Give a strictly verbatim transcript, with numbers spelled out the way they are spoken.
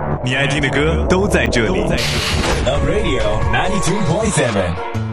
你爱听的歌都在这里。 Love Radio 九十二点七。